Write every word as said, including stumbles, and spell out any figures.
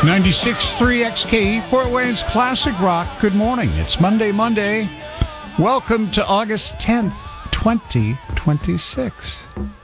ninety-six point three X K E, Fort Wayne's Classic Rock. Good morning. It's Monday, Monday. Welcome to August tenth, twenty twenty-six.